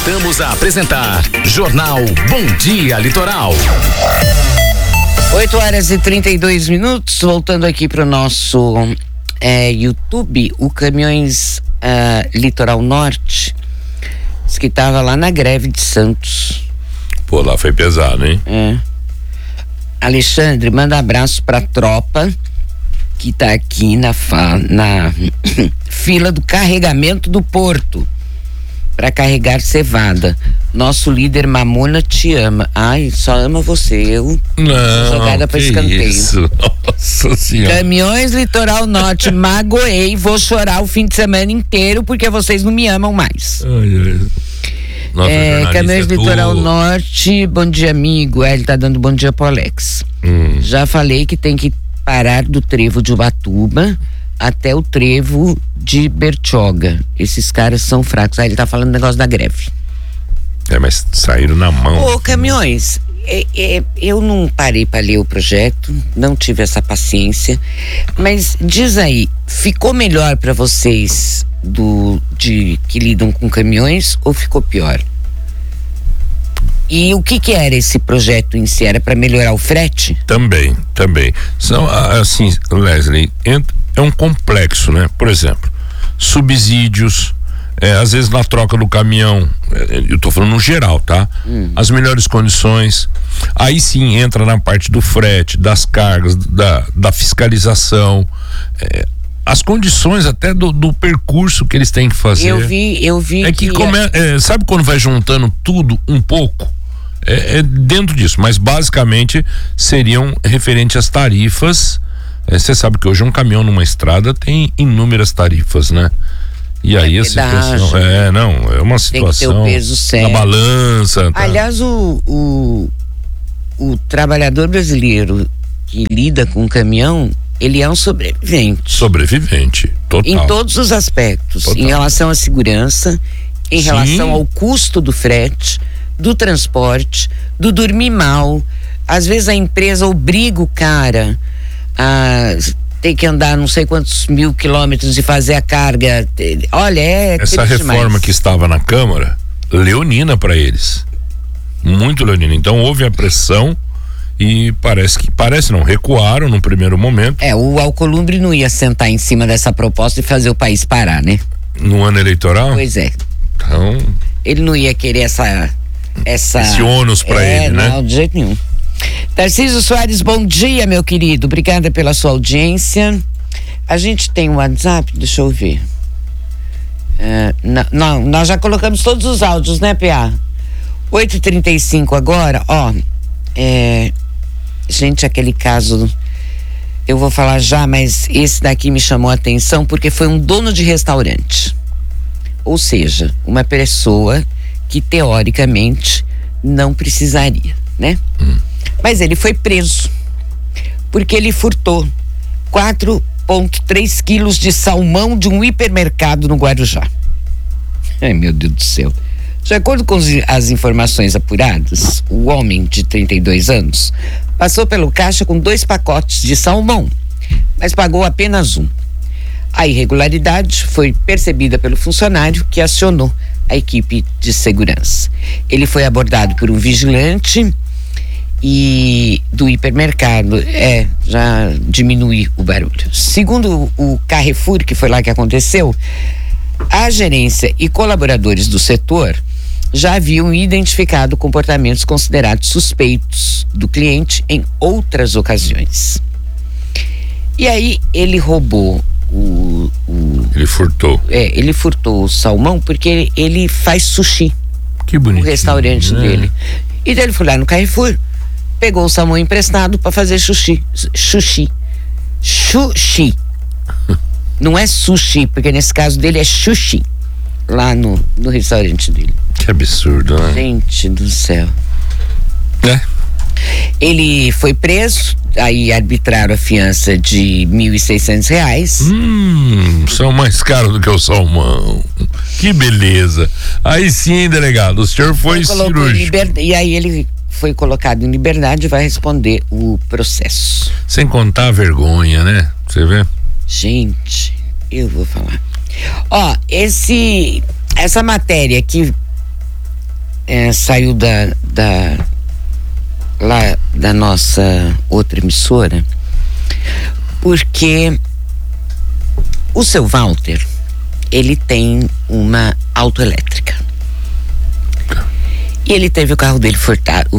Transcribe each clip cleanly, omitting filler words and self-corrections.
Voltamos a apresentar Jornal Bom Dia Litoral. 8h32, voltando aqui para o nosso YouTube, o Caminhões Litoral Norte, que estava lá na greve de Santos. Pô, lá foi pesado, hein? Alexandre, manda abraço pra tropa que tá aqui na fila do carregamento do porto para carregar cevada. Nosso líder Mamona te ama. Ai, só ama você. Eu não, jogada para escanteio. Isso. Nossa Senhora. Caminhões Litoral Norte, magoei, vou chorar o fim de semana inteiro porque vocês não me amam mais. Caminhões Litoral Norte, bom dia, amigo. Ele tá dando bom dia pro Alex. Já falei que tem que parar do trevo de Ubatuba até o trevo de Bertioga. Esses caras são fracos. Aí ele tá falando do negócio da greve. Mas saíram na mão. Ô, Caminhões, eu não parei para ler o projeto, não tive essa paciência, mas diz aí, ficou melhor para vocês que lidam com caminhões ou ficou pior? E o que era esse projeto em si? Era para melhorar o frete? Também. São, assim, Leslie, é um complexo, né? Por exemplo, subsídios, às vezes na troca do caminhão, eu tô falando no geral, tá? As melhores condições, aí sim entra na parte do frete, das cargas, da fiscalização, as condições até do percurso que eles têm que fazer. Eu vi sabe quando vai juntando tudo um pouco? É dentro disso, mas basicamente seriam referente às tarifas. Você sabe que hoje um caminhão numa estrada tem inúmeras tarifas, né? E aí a situação é uma situação tem que ter o peso certo. A balança, tá? Aliás, o trabalhador brasileiro que lida com caminhão, ele é um sobrevivente, total, em todos os aspectos, total. Em relação à segurança, em relação ao custo do frete, do transporte, do dormir mal. Às vezes a empresa obriga o cara a ter que andar não sei quantos 1000 quilômetros e fazer a carga. Olha, essa reforma demais. Que estava na Câmara, leonina para eles, muito leonina. Então houve a pressão e recuaram no primeiro momento. O Alcolumbre não ia sentar em cima dessa proposta e fazer o país parar, né? No ano eleitoral? Pois é. Então ele não ia querer esse ônus para ele, né? Não, de jeito nenhum. Tarcísio Soares, bom dia, meu querido. Obrigada pela sua audiência. A gente tem um WhatsApp, deixa eu ver. Não, nós já colocamos todos os áudios, né, PA? 8h35 agora, gente, aquele caso, eu vou falar já, mas esse daqui me chamou a atenção porque foi um dono de restaurante. Ou seja, uma pessoa que teoricamente não precisaria, né? Mas ele foi preso porque ele furtou 4,3 quilos de salmão de um hipermercado no Guarujá. Ai, meu Deus do céu. De acordo com as informações apuradas, o homem de 32 anos passou pelo caixa com 2 pacotes de salmão, mas pagou apenas um. A irregularidade foi percebida pelo funcionário, que acionou a equipe de segurança. Ele foi abordado por um vigilante e do hipermercado, já diminui o barulho. Segundo o Carrefour, que foi lá que aconteceu, a gerência e colaboradores do setor já haviam identificado comportamentos considerados suspeitos do cliente em outras ocasiões. E aí ele roubou ele furtou. Ele furtou o salmão porque ele faz sushi. Que bonito. O restaurante dele. E daí ele foi lá no Carrefour, pegou o salmão emprestado para fazer sushi. Não é sushi, porque nesse caso dele é sushi. Lá no restaurante dele. Que absurdo, né? Gente do céu. Ele foi preso, aí arbitraram a fiança de R$1.600. São mais caros do que o salmão. Que beleza. Aí sim, hein, delegado, o senhor foi cirúrgico. E aí ele foi colocado em liberdade e vai responder o processo. Sem contar a vergonha, né? Você vê? Gente, eu vou falar. Essa matéria que saiu lá da nossa outra emissora, porque o seu Walter, ele tem uma autoelétrica. E ele teve o carro dele furtado.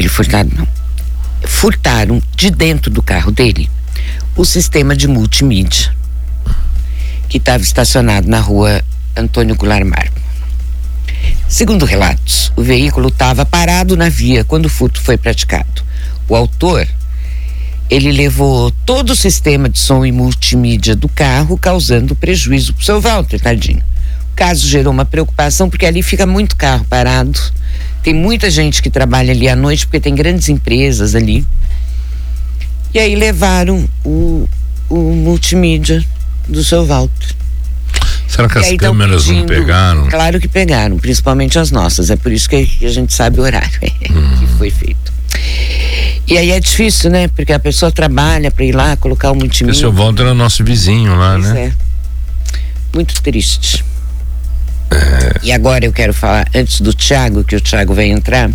Furtaram de dentro do carro dele o sistema de multimídia que estava estacionado na rua Antônio Goulart Marmo. Segundo relatos, o veículo estava parado na via quando o furto foi praticado. O autor, ele levou todo o sistema de som e multimídia do carro, causando prejuízo para o seu Walter, tadinho. O caso gerou uma preocupação, porque ali fica muito carro parado. Tem muita gente que trabalha ali à noite, porque tem grandes empresas ali. E aí levaram o multimídia do seu Walter. Será que as câmeras não pegaram? Claro que pegaram, principalmente as nossas. É por isso que a gente sabe o horário que foi feito. E aí é difícil, né? Porque a pessoa trabalha para ir lá colocar o multimídia. O seu Walter é nosso vizinho lá, pois né? É. Muito triste. E agora eu quero falar, antes do Thiago, que o Thiago vai entrar.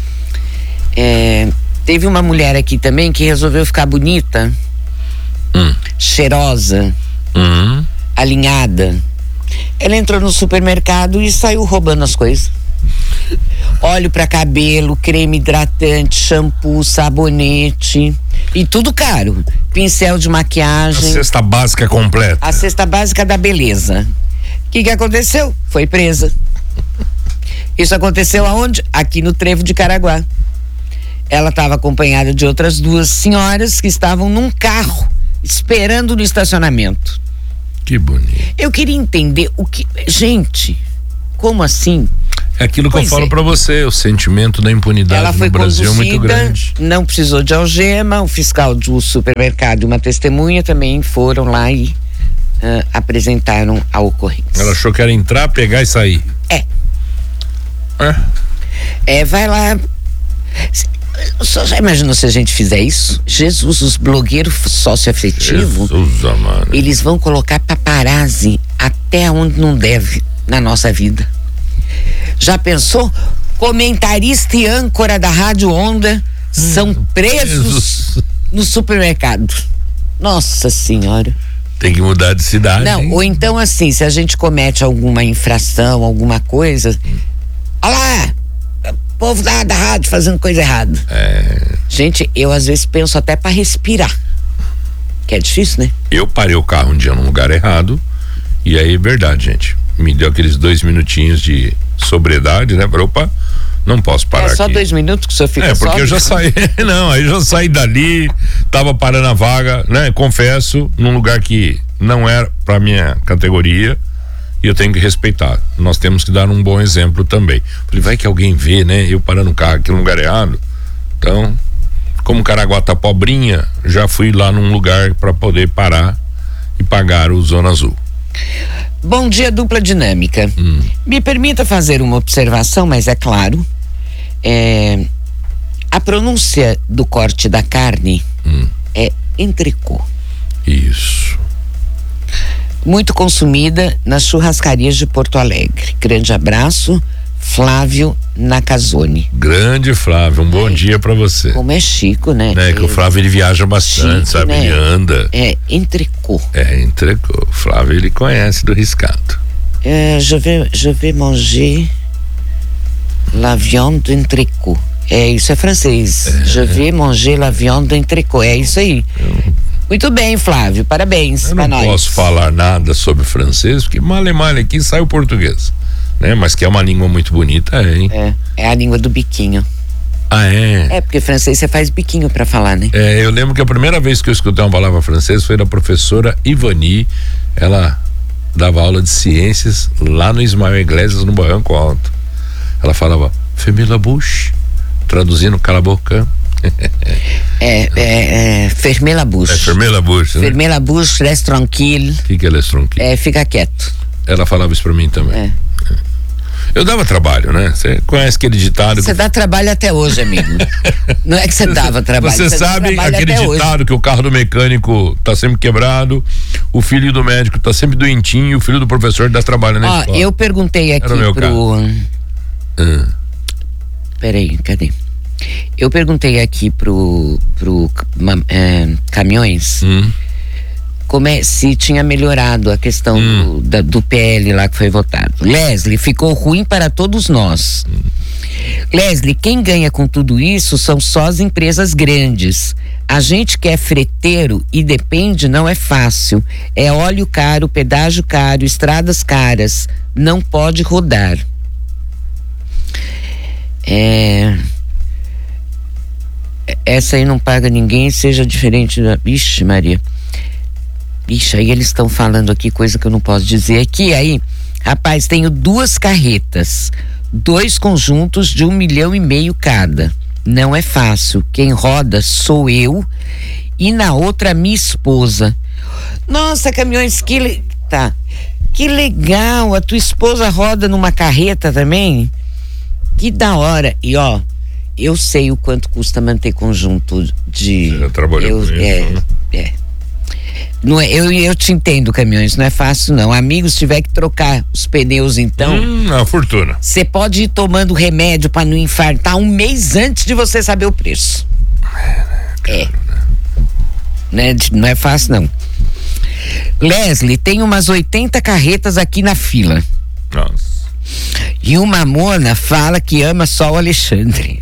Teve uma mulher aqui também que resolveu ficar bonita, cheirosa, alinhada. Ela entrou no supermercado e saiu roubando as coisas. Óleo para cabelo, creme hidratante, shampoo, sabonete e tudo caro. Pincel de maquiagem. A cesta básica completa. A cesta básica da beleza. O que aconteceu? Foi presa. Isso aconteceu aonde? Aqui no Trevo de Caraguá. Ela estava acompanhada de outras duas senhoras que estavam num carro esperando no estacionamento. Que bonito. Eu queria entender o que... Gente, como assim? É aquilo que eu falo pra você, o sentimento da impunidade no Brasil é muito grande. Não precisou de algema, o fiscal do supermercado e uma testemunha também foram lá e apresentaram a ocorrência. Ela achou que era entrar, pegar e sair. Vai lá. Você já imaginou se a gente fizer isso? Jesus, os blogueiros socioafetivos, eles vão colocar paparazzi até onde não deve na nossa vida. Já pensou? Comentarista e âncora da Rádio Onda são presos no supermercado. Nossa Senhora. Tem que mudar de cidade. Não, hein? ou então assim, se a gente comete alguma infração, alguma coisa, olha lá, o povo da rádio fazendo coisa errada. Gente, eu às vezes penso até pra respirar, que é difícil, né? Eu parei o carro um dia num lugar errado, e aí, verdade, gente, me deu aqueles 2 minutinhos de sobriedade, né? Opa, não posso parar aqui. É só 2 minutos que o senhor fica porque eu já saí, aí já saí dali, tava parando a vaga, né? Confesso, num lugar que não era pra minha categoria, e eu tenho que respeitar. Nós temos que dar um bom exemplo também. Falei, vai que alguém vê, né? Eu parando o carro aqui no lugar errado. Então, como Caraguá tá pobrinha, já fui lá num lugar para poder parar e pagar o Zona Azul. Bom dia, dupla dinâmica. Me permita fazer uma observação, mas é claro, a pronúncia do corte da carne é entrecô. Isso. Muito consumida nas churrascarias de Porto Alegre. Grande abraço, Flávio Nakazone. Grande Flávio, um bom dia pra você. Como é chico, né? Que o Flávio, ele viaja bastante, chique, sabe? Né? Ele anda. Entrecô. Entrecô. Flávio, ele conhece do riscado. Je vais manger la viande entrecô. Isso é francês. Je vais manger la viande entrecô. É isso aí. Muito bem, Flávio, parabéns. Eu não posso falar nada sobre francês, porque male aqui sai o português, né? Mas que é uma língua muito bonita, hein? É a língua do biquinho. Porque francês você faz biquinho pra falar, né? Eu lembro que a primeira vez que eu escutei uma palavra francesa foi da professora Ivani. Ela dava aula de ciências lá no Ismael Iglesias, no Barranco Alto. Ela falava, fermez la bouche, traduzindo, cala a boca. Fermez la bouche. Fermez la bouche, né? Fermez la bouche, reste tranquille. O que é reste tranquille? Fica quieto. Ela falava isso pra mim também. Eu dava trabalho, né? Você conhece aquele ditado? Você dá trabalho até hoje, amigo. Não é que você dava trabalho. Você sabe aquele ditado hoje, que o carro do mecânico tá sempre quebrado, o filho do médico tá sempre doentinho e o filho do professor dá trabalho na escola. Eu perguntei aqui Peraí, cadê? Eu perguntei aqui pro Caminhões se tinha melhorado a questão do PL lá que foi votado. Leslie, ficou ruim para todos nós. Leslie, quem ganha com tudo isso são só as empresas grandes. A gente que é freteiro e depende não é fácil. É óleo caro, pedágio caro, estradas caras. Não pode rodar. Essa aí não paga ninguém, seja diferente da... Ixi, Maria. Ixi, aí eles estão falando aqui coisa que eu não posso dizer aqui. Aí, rapaz, tenho 2 carretas, 2 conjuntos de 1,5 milhão cada. Não é fácil. Quem roda sou eu e na outra minha esposa. Nossa, Caminhões, que legal. A tua esposa roda numa carreta também? Que da hora. E ó, eu sei o quanto custa manter conjunto de... Você já trabalhou com isso, né? Não é, eu te entendo, Caminhões, não é fácil não. Amigos, se tiver que trocar os pneus então... a fortuna. Você pode ir tomando remédio para não infartar 1 mês antes de você saber o preço. Não é fácil não. Leslie, tem umas 80 carretas aqui na fila. Nossa. E uma mona fala que ama só o Alexandre.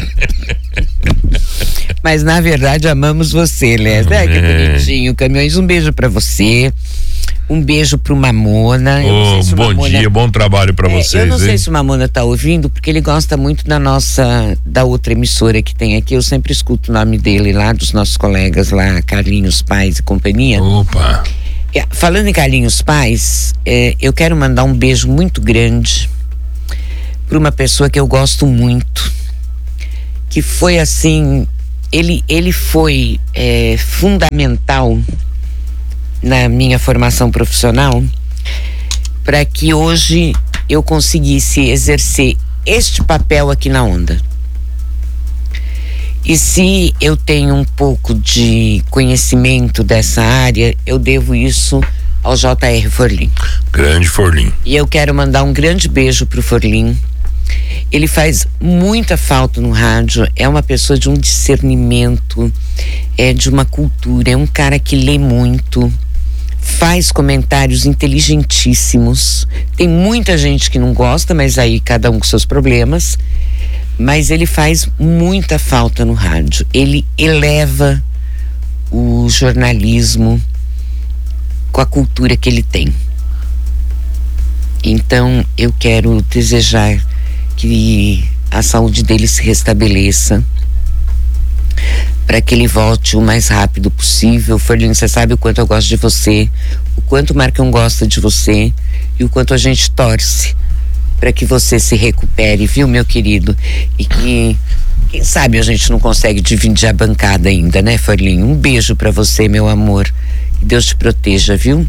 Mas na verdade amamos você, Leslie. Que bonitinho, Caminhões. Um beijo pra você. Um beijo pro Mamona. Bom dia, bom trabalho pra vocês. Eu não sei se o Mamona tá ouvindo, porque ele gosta muito da outra emissora que tem aqui. Eu sempre escuto o nome dele lá, dos nossos colegas lá, Carlinhos Paz e companhia. Opa! Falando em Carlinhos Paz, eu quero mandar um beijo muito grande para uma pessoa que eu gosto muito, que foi assim, ele foi fundamental na minha formação profissional para que hoje eu conseguisse exercer este papel aqui na Onda. E se eu tenho um pouco de conhecimento dessa área, eu devo isso ao J.R. Forlim. Grande Forlim. E eu quero mandar um grande beijo pro Forlim. Ele faz muita falta no rádio, é uma pessoa de um discernimento, de uma cultura, é um cara que lê muito, faz comentários inteligentíssimos. Tem muita gente que não gosta, mas aí cada um com seus problemas. Mas ele faz muita falta no rádio. Ele eleva o jornalismo com a cultura que ele tem. Então, eu quero desejar que a saúde dele se restabeleça, para que ele volte o mais rápido possível. Forlinho, você sabe o quanto eu gosto de você, o quanto o Marcão gosta de você e o quanto a gente torce para que você se recupere, viu, meu querido? E que, quem sabe a gente não consegue dividir a bancada ainda, né, Forlinho? Um beijo para você, meu amor. Que Deus te proteja, viu?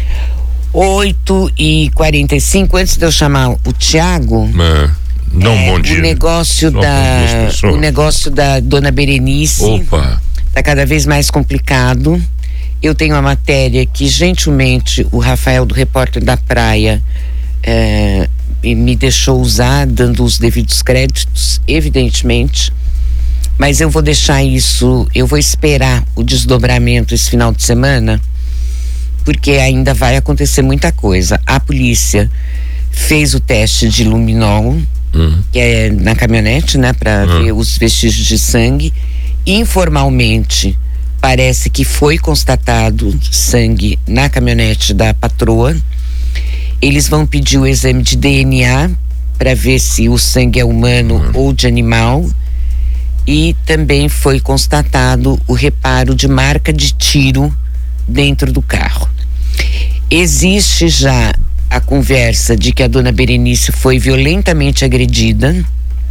8h45, antes de eu chamar o Tiago, bom dia. O negócio da dona Berenice tá cada vez mais complicado. Eu tenho uma matéria que gentilmente o Rafael, do Repórter da Praia, me deixou usar, dando os devidos créditos, evidentemente, mas eu vou deixar isso, eu vou esperar o desdobramento esse final de semana, porque ainda vai acontecer muita coisa. A polícia fez o teste de luminol, que é na caminhonete, né, para ver os vestígios de sangue. Informalmente, parece que foi constatado sangue na caminhonete da patroa. Eles vão pedir o exame de DNA para ver se o sangue é humano ou de animal. E também foi constatado o reparo de marca de tiro dentro do carro. Existe já a conversa de que a dona Berenice foi violentamente agredida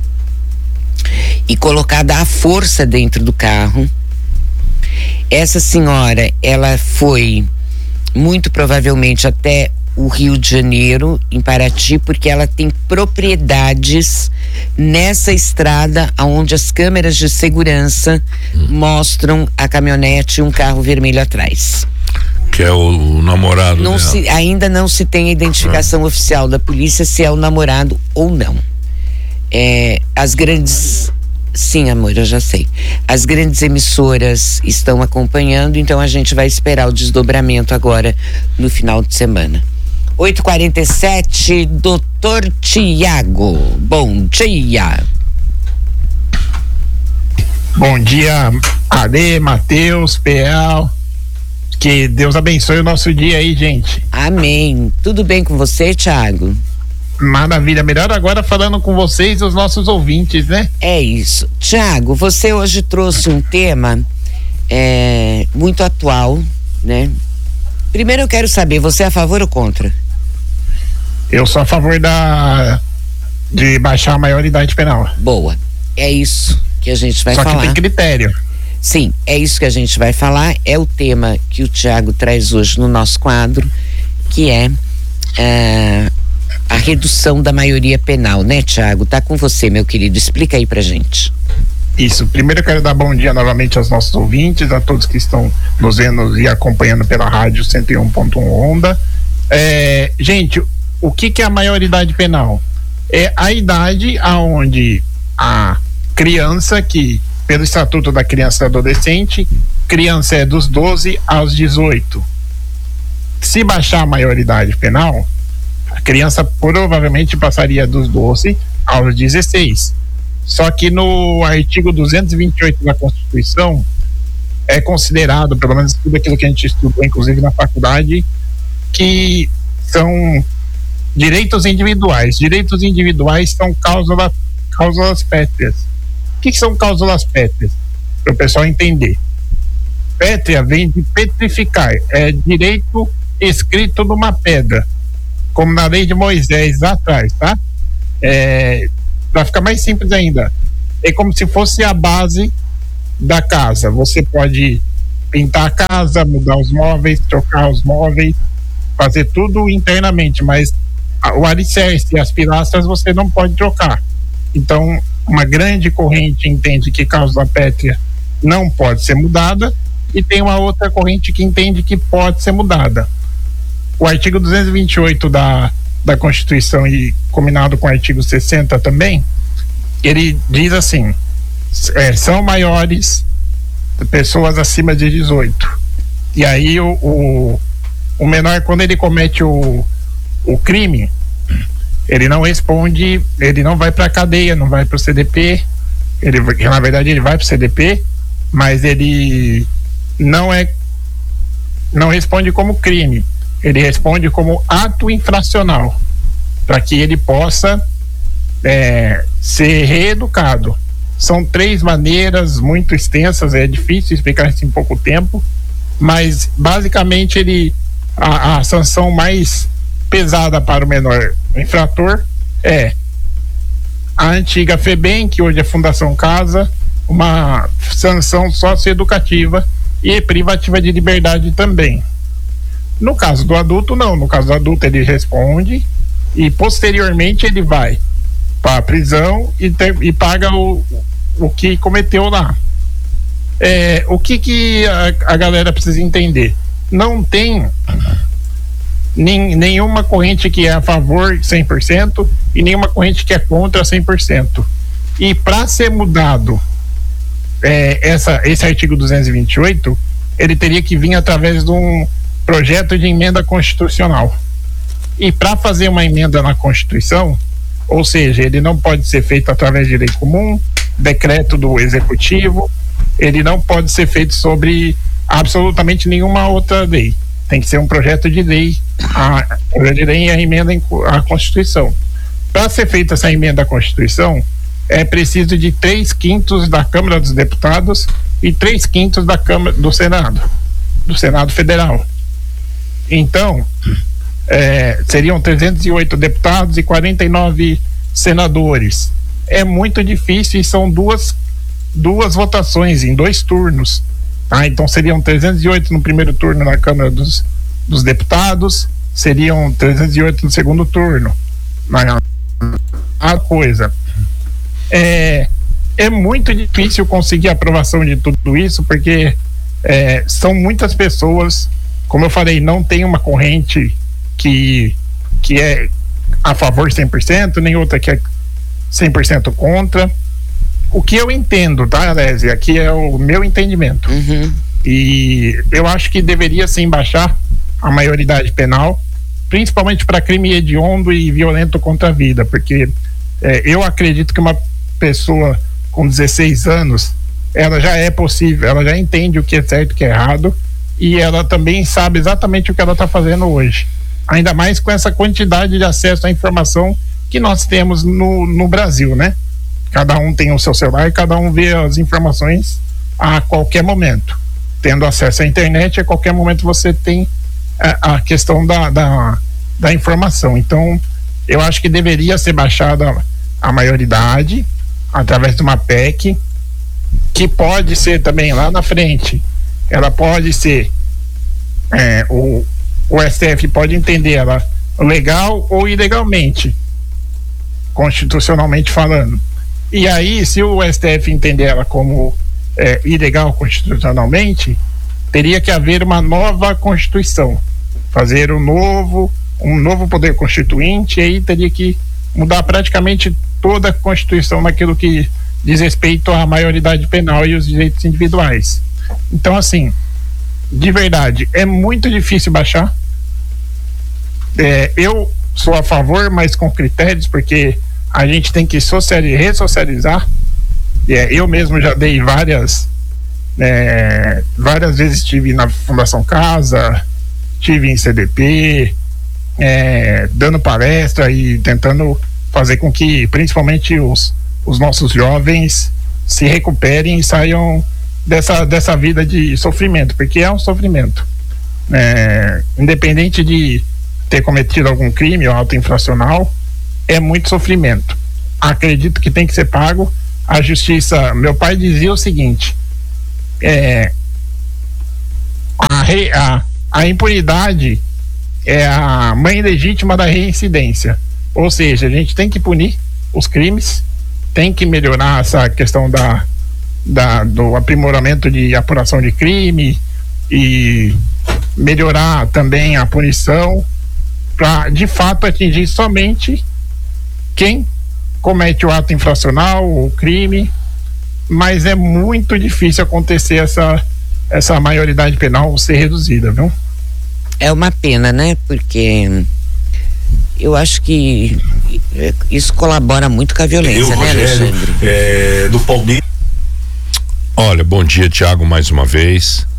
e colocada à força dentro do carro. Essa senhora, ela foi muito provavelmente até o Rio de Janeiro, em Paraty, porque ela tem propriedades nessa estrada onde as câmeras de segurança mostram a caminhonete e um carro vermelho atrás. Que é o namorado dela. Ainda não se tem a identificação oficial da polícia se é o namorado ou não. As grandes... Sim, amor, eu já sei. As grandes emissoras estão acompanhando, então a gente vai esperar o desdobramento agora no final de semana. 8h47, Doutor Tiago, bom dia. Bom dia, Ale, Matheus, PL. Que Deus abençoe o nosso dia aí, gente. Amém. Tudo bem com você, Tiago? Maravilha, melhor agora falando com vocês e os nossos ouvintes, né? É isso. Tiago, você hoje trouxe um tema muito atual, né? Primeiro eu quero saber, você é a favor ou contra? Eu sou a favor de baixar a maioridade penal. Boa. É isso que a gente vai falar. Só que tem critério. Sim, é isso que a gente vai falar. É o tema que o Tiago traz hoje no nosso quadro, que é a redução da maioria penal, né, Tiago? Tá com você, meu querido. Explica aí pra gente. Isso. Primeiro eu quero dar bom dia novamente aos nossos ouvintes, a todos que estão nos vendo e acompanhando pela rádio 101.1 Onda. Gente, o que é a maioridade penal? É a idade aonde a criança, que pelo Estatuto da Criança e do Adolescente, criança é dos 12 aos 18. Se baixar a maioridade penal, a criança provavelmente passaria dos 12 aos 16. Só que no artigo 228 da Constituição é considerado, pelo menos tudo aquilo que a gente estudou, inclusive na faculdade, que são direitos individuais. Direitos individuais são cláusulas pétreas. O que são cláusulas pétreas? Para o pessoal entender. Pétrea vem de petrificar, é direito escrito numa pedra, como na lei de Moisés lá atrás, tá? Para ficar mais simples ainda, é como se fosse a base da casa. Você pode pintar a casa, mudar os móveis, trocar os móveis, fazer tudo internamente, mas o alicerce e as pilastras você não pode trocar. Então, uma grande corrente entende que cláusula pétrea não pode ser mudada, e tem uma outra corrente que entende que pode ser mudada. O artigo 228 da Constituição, e combinado com o artigo 60 também, ele diz assim: são maiores pessoas acima de 18. E aí o menor, quando ele comete o crime, ele não responde, ele não vai para a cadeia, não vai para o CDP. Na verdade ele vai para o CDP, mas ele não responde como crime, ele responde como ato infracional, para que ele possa ser reeducado. São 3 maneiras muito extensas, é difícil explicar isso em pouco tempo, mas basicamente a sanção mais pesada para o menor infrator é a antiga FEBEM, que hoje é Fundação Casa, uma sanção socioeducativa e privativa de liberdade também. No caso do adulto, não. No caso do adulto, ele responde e posteriormente ele vai para a prisão e paga o que cometeu lá. O que a galera precisa entender? Não tem nenhuma corrente que é a favor 100% e nenhuma corrente que é contra 100%. E para ser mudado esse artigo 228, ele teria que vir através de um projeto de emenda constitucional. E para fazer uma emenda na Constituição, ou seja, ele não pode ser feito através de lei comum, decreto do executivo, ele não pode ser feito sobre absolutamente nenhuma outra lei. Tem que ser um projeto de lei, a emenda à Constituição. Para ser feita essa emenda à Constituição, é preciso de 3/5 da Câmara dos Deputados e 3/5 da Câmara do Senado Federal. Então, seriam 308 deputados e 49 senadores. É muito difícil e são duas votações em 2 turnos. Então seriam 308 no primeiro turno na Câmara dos Deputados, seriam 308 no segundo turno. A coisa é muito difícil conseguir a aprovação de tudo isso, porque são muitas pessoas. Como eu falei, não tem uma corrente que é a favor 100%, nem outra que 100% contra. O que eu entendo, tá, Lésia? Aqui é o meu entendimento. E eu acho que deveria sim baixar a maioridade penal, principalmente para crime hediondo e violento contra a vida, porque eu acredito que uma pessoa com 16 anos, ela já é possível, ela já entende o que é certo e o que é errado, e ela também sabe exatamente o que ela está fazendo hoje. Ainda mais com essa quantidade de acesso à informação que nós temos no Brasil, né? Cada um tem o seu celular e cada um vê as informações a qualquer momento. Tendo acesso à internet, a qualquer momento você tem a questão da informação. Então, eu acho que deveria ser baixada a maioridade através de uma PEC, que pode ser também lá na frente, ela pode ser o STF pode entender ela legal ou ilegalmente, constitucionalmente falando. E aí, se o STF entender ela como ilegal constitucionalmente, teria que haver uma nova Constituição, fazer um novo poder constituinte, e aí teria que mudar praticamente toda a Constituição naquilo que diz respeito à maioridade penal e os direitos individuais. Então, assim, de verdade, é muito difícil baixar. Eu sou a favor, mas com critérios, porque a gente tem que ressocializar. Eu mesmo já dei várias vezes, estive na Fundação Casa, estive em CDP, dando palestra e tentando fazer com que principalmente os nossos jovens se recuperem e saiam dessa vida de sofrimento, porque é um sofrimento, independente de ter cometido algum crime ou auto infracional, é muito sofrimento. Acredito que tem que ser pago. A justiça, meu pai dizia o seguinte: a impunidade é a mãe legítima da reincidência. Ou seja, a gente tem que punir os crimes, tem que melhorar essa questão do aprimoramento de apuração de crime e melhorar também a punição para de fato atingir somente quem comete o ato infracional, o crime. Mas é muito difícil acontecer essa maioridade penal ser reduzida, viu? É uma pena, né? Porque eu acho que isso colabora muito com a violência, né, Alexandre? Do Palmeiras. Olha, bom dia, Tiago, mais uma vez.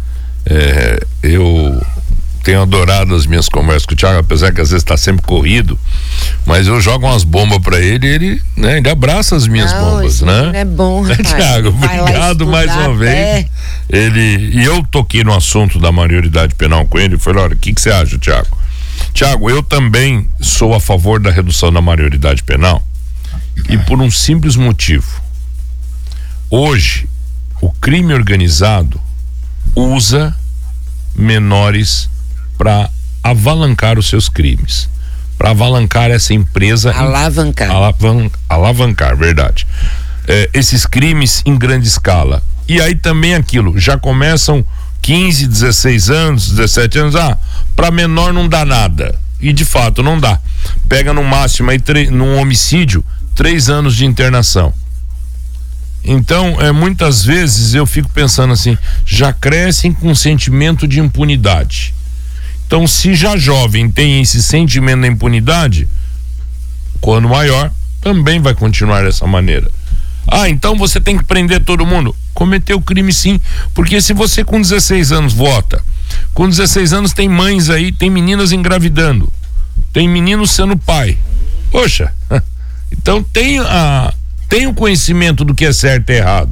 Eu tenho adorado as minhas conversas com o Tiago, apesar que às vezes está sempre corrido, mas eu jogo umas bombas para ele, né, ele abraça as minhas bombas, né? É bom, Tiago, obrigado mais uma vez. E eu toquei no assunto da maioridade penal com ele e falei: olha, o que você acha, Tiago? Tiago, eu também sou a favor da redução da maioridade penal, e por um simples motivo. Hoje, o crime organizado usa menores para avalancar os seus crimes, para avalancar essa empresa. Alavancar, verdade. Esses crimes em grande escala. E aí também aquilo, já começam 15, 16 anos, 17 anos, para menor não dá nada. E de fato não dá. Pega no máximo aí num homicídio 3 anos de internação. Então, muitas vezes eu fico pensando assim, já crescem com sentimento de impunidade. Então, se já jovem tem esse sentimento da impunidade, quando maior, também vai continuar dessa maneira. Então você tem que prender todo mundo. Cometeu crime sim, porque se você com 16 anos vota, com 16 anos tem mães aí, tem meninas engravidando, tem meninos sendo pai. Poxa, então tem o conhecimento do que é certo e errado.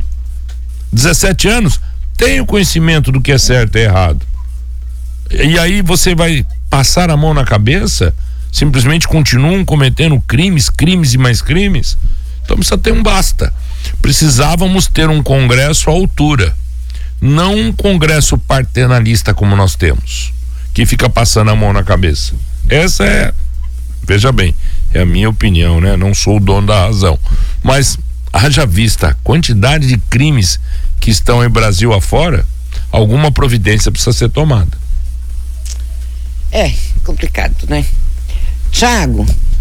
17 anos, tem o conhecimento do que é certo e errado. E aí você vai passar a mão na cabeça? Simplesmente continuam cometendo crimes e mais crimes? Então precisa ter um basta. Precisávamos ter um Congresso à altura, não um Congresso paternalista como nós temos, que fica passando a mão na cabeça. Essa veja bem, é a minha opinião, né? Não sou o dono da razão, mas haja vista a quantidade de crimes que estão em Brasil afora, alguma providência precisa ser tomada. Complicado, né? Tiago,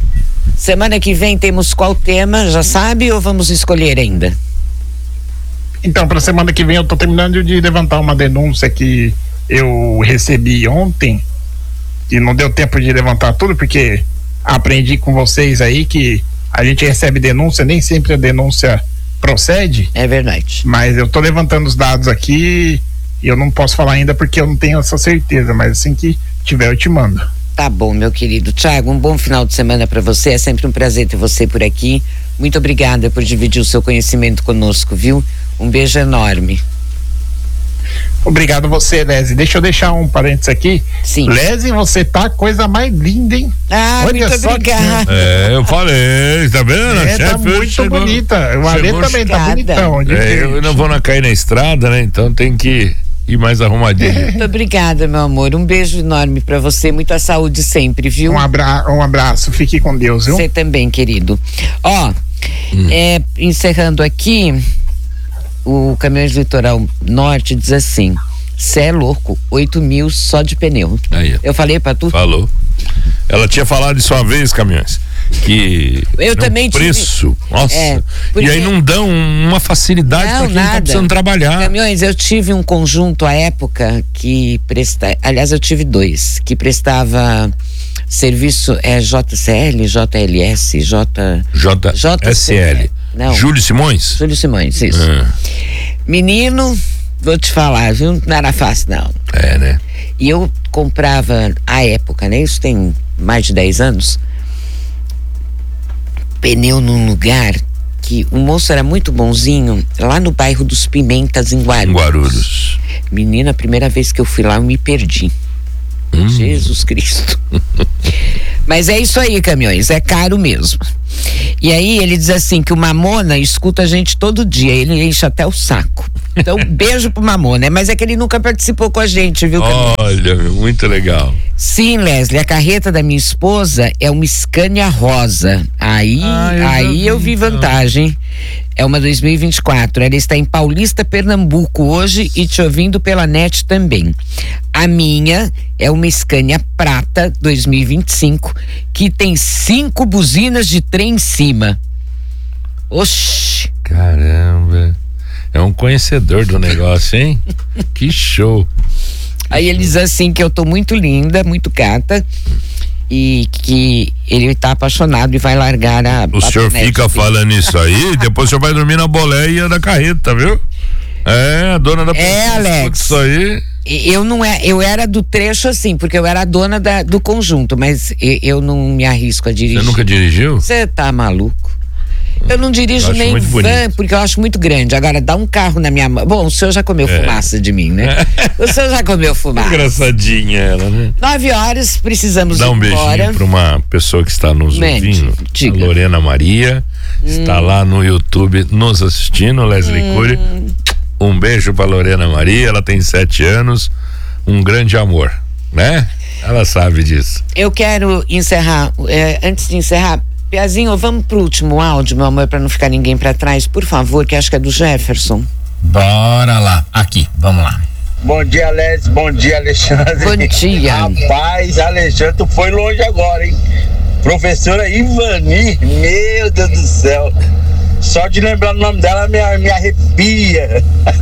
Semana que vem temos qual tema, já sabe, ou vamos escolher ainda? Então, para semana que vem eu tô terminando de levantar uma denúncia que eu recebi ontem e não deu tempo de levantar tudo, porque aprendi com vocês aí que a gente recebe denúncia, nem sempre a denúncia procede. É verdade. Mas eu tô levantando os dados aqui e eu não posso falar ainda porque eu não tenho essa certeza, mas assim que tiver eu te mando. Tá bom, meu querido Thiago, um bom final de semana para você, é sempre um prazer ter você por aqui. Muito obrigada por dividir o seu conhecimento conosco, viu? Um beijo enorme. Obrigado você, Leslie. Deixa eu deixar um parênteses aqui. Sim. Leslie, você tá coisa mais linda, hein? Olha, muito obrigada. Eu falei, tá vendo? Tá muito bonita. O Ale também tá bonitão. Eu não vou cair na estrada, né? Então tem que ir mais arrumadinho. Muito obrigada, meu amor. Um beijo enorme pra você, muita saúde sempre, viu? Um abraço. Fique com Deus, viu? Você também, querido. Ó, encerrando aqui, o Caminhões do Litoral Norte diz assim: cê é louco, 8 mil só de pneu. Aí. Eu falei pra tu? Falou. Ela tinha falado isso uma vez, Caminhões, que eu também preço, tive... nossa, e aí não dão uma facilidade para quem tá precisando trabalhar. Caminhões, eu tive um conjunto à época que aliás, eu tive 2, que prestava serviço JCL, JLS, JSL. Não. Júlio Simões? Júlio Simões, isso. Menino, vou te falar, viu? Não era fácil, não. É, né? E eu comprava, à época, né? Isso tem mais de 10 anos, pneu num lugar que o moço era muito bonzinho, lá no bairro dos Pimentas, em Guarulhos. Menina, a primeira vez que eu fui lá, eu me perdi. Jesus Cristo. Mas é isso aí, Caminhões, é caro mesmo. E aí ele diz assim que o Mamona escuta a gente todo dia, ele enche até o saco. Então, beijo pro Mamona, mas é que ele nunca participou com a gente, viu, Caminhões? Olha, muito legal. Sim, Leslie, a carreta da minha esposa é uma Scania rosa. Aí eu vi vantagem. É uma 2024. Ela está em Paulista, Pernambuco hoje e te ouvindo pela net também. A minha é uma Scania prata 2025 que tem 5 buzinas de trem em cima. Oxi. Caramba. É um conhecedor do negócio, hein? Que show. Aí ele diz assim que eu tô muito linda, muito gata e que ele tá apaixonado e vai largar a O senhor fica falando isso aí, depois o senhor vai dormir na boleia da carreta, viu? É, a dona da Alex. Isso aí. Eu era do trecho assim, porque eu era a dona do conjunto, mas eu não me arrisco a dirigir. Você nunca dirigiu? Você tá maluco? Eu não dirijo nem van, porque eu acho muito grande. Agora, dá um carro na minha mão. Bom, o senhor já comeu fumaça de mim, né? O senhor já comeu fumaça. Engraçadinha ela, né? 9h, precisamos ir embora. Dá um beijinho pra uma pessoa que está nos ouvindo. A Lorena Maria. Está lá no YouTube nos assistindo, Leslie Cury. Um beijo pra Lorena Maria, ela tem 7 anos. Um grande amor, né? Ela sabe disso. Eu quero encerrar, antes de encerrar, Piazinho, vamos pro último áudio, meu amor, pra não ficar ninguém pra trás, por favor, que acho que é do Jefferson. Bora lá, aqui, vamos lá. Bom dia, Leslie, bom dia, Alexandre. Bom dia. Rapaz, Alexandre, tu foi longe agora, hein? Professora Ivani, meu Deus do céu. Só de lembrar o nome dela me arrepia.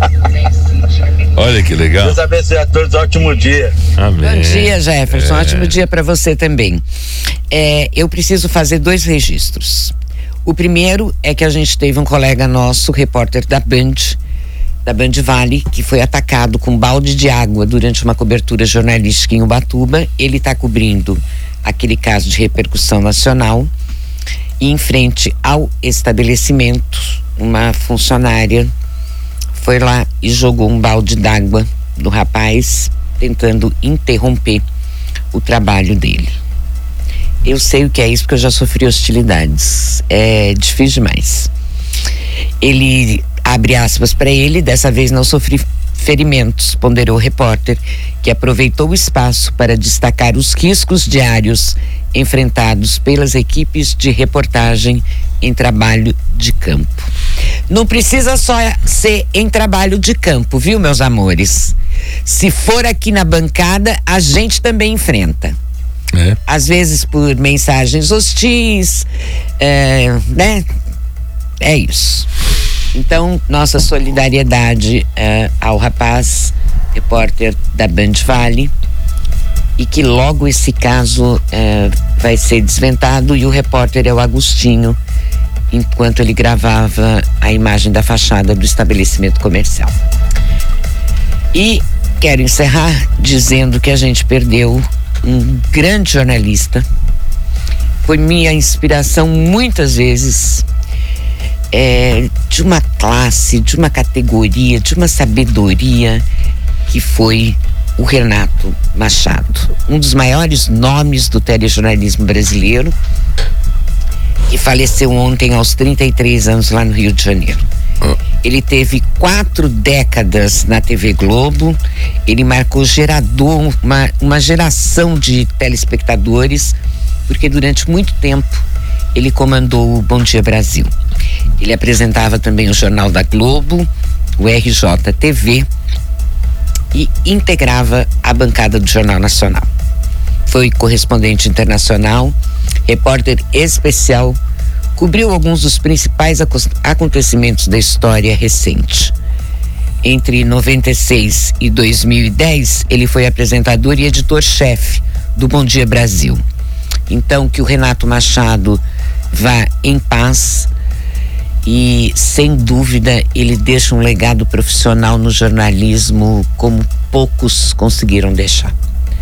Olha que legal. Deus abençoe a todos, ótimo dia. Amém. Bom dia, Jefferson, ótimo dia pra você também. Eu preciso fazer 2 registros. O primeiro é que a gente teve um colega nosso, repórter da Band Vale, que foi atacado com balde de água durante uma cobertura jornalística em Ubatuba. Ele está cobrindo aquele caso de repercussão nacional. E em frente ao estabelecimento, uma funcionária foi lá e jogou um balde d'água no rapaz, tentando interromper o trabalho dele. Eu sei o que é isso, porque eu já sofri hostilidades. É difícil demais. Ele, abre aspas para ele, dessa vez não sofri ferimentos, ponderou o repórter, que aproveitou o espaço para destacar os riscos diários enfrentados pelas equipes de reportagem em trabalho de campo. Não precisa só ser em trabalho de campo, viu, meus amores? Se for aqui na bancada, a gente também enfrenta. Às vezes por mensagens hostis, né? É isso. Então, nossa solidariedade ao rapaz, repórter da Band Vale, e que logo esse caso vai ser desvendado, e o repórter é o Agostinho, enquanto ele gravava a imagem da fachada do estabelecimento comercial. E quero encerrar dizendo que a gente perdeu um grande jornalista, foi minha inspiração muitas vezes, de uma classe, de uma categoria, de uma sabedoria, que foi o Renato Machado, um dos maiores nomes do telejornalismo brasileiro, que faleceu ontem aos 33 anos lá no Rio de Janeiro. Ele teve 4 décadas na TV Globo, ele marcou uma geração de telespectadores, porque durante muito tempo ele comandou o Bom Dia Brasil. Ele apresentava também o Jornal da Globo, o RJTV, e integrava a bancada do Jornal Nacional. Foi correspondente internacional, repórter especial, cobriu alguns dos principais acontecimentos da história recente. Entre 96 e 2010, ele foi apresentador e editor-chefe do Bom Dia Brasil. Então, que o Renato Machado vá em paz, e sem dúvida ele deixa um legado profissional no jornalismo como poucos conseguiram deixar.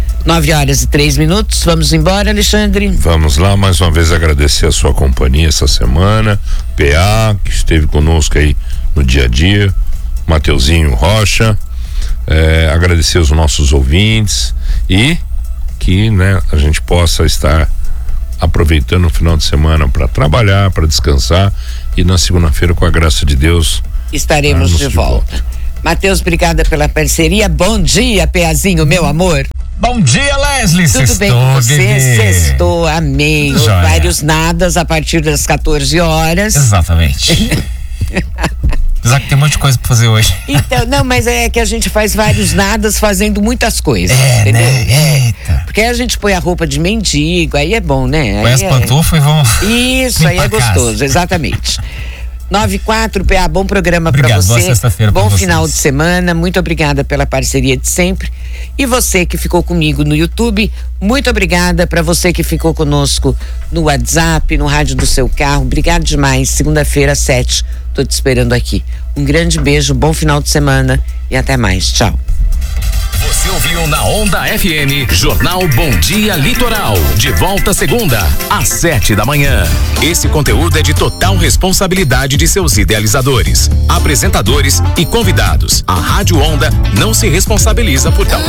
9h03, vamos embora, Alexandre? Vamos lá, mais uma vez agradecer a sua companhia essa semana, PA, que esteve conosco aí no dia a dia, Mateuzinho Rocha, agradecer os nossos ouvintes, e que, né, a gente possa estar aproveitando o final de semana para trabalhar, para descansar, e na segunda-feira, com a graça de Deus, estaremos de volta. Matheus, obrigada pela parceria. Bom dia, Peazinho, meu amor. Bom dia, Leslie. Tudo bem com você? Sextou, amei. Vários nadas a partir das 14 horas. Exatamente. Apesar que tem um monte de coisa pra fazer hoje. Então, não, mas é que a gente faz vários nadas fazendo muitas coisas, entendeu? Né? Eita. Porque aí a gente põe a roupa de mendigo, aí é bom, né? Põe as pantufas e vão. Isso, aí é gostoso, exatamente. 9h04, PA, bom programa para você. Boa sexta-feira. Bom final de semana. Muito obrigada pela parceria de sempre. E você que ficou comigo no YouTube, muito obrigada. Para você que ficou conosco no WhatsApp, no rádio do seu carro, obrigado demais. Segunda-feira, 7, tô te esperando aqui. Um grande beijo, bom final de semana e até mais. Tchau. Você ouviu na Onda FM, Jornal Bom Dia Litoral. De volta segunda, às 7 da manhã. Esse conteúdo é de total responsabilidade de seus idealizadores, apresentadores e convidados. A Rádio Onda não se responsabiliza por tal